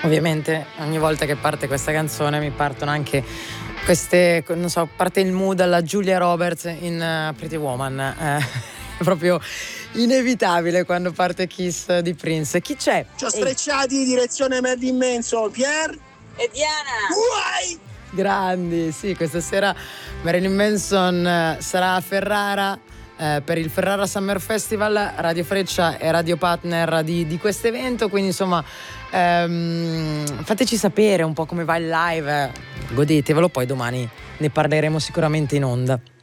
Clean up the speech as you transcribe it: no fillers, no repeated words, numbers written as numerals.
Ovviamente ogni volta che parte questa canzone mi partono anche queste, non so, parte il mood alla Julia Roberts in Pretty Woman. È proprio inevitabile quando parte Kiss di Prince. Chi c'è? Ci ho sfrecciati in direzione Marilyn Manson, Pier e Diana. Uai! Grandi, sì, questa sera Marilyn Manson sarà a Ferrara per il Ferrara Summer Festival. Radio Freccia è radio partner di questo evento, quindi insomma fateci sapere un po' come va il live, godetevelo, poi domani ne parleremo sicuramente in onda.